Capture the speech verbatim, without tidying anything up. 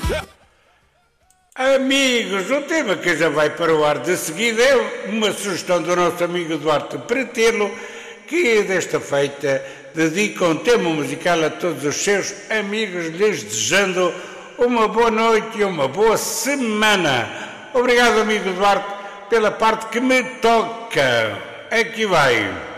Amigos, o tema que já vai para o ar de seguida é uma sugestão do nosso amigo Duarte Pretelo, que desta feita dedica um tema musical a todos os seus amigos, lhes desejando uma boa noite e uma boa semana. Obrigado, amigo Duarte, pela parte que me toca. Aqui vai.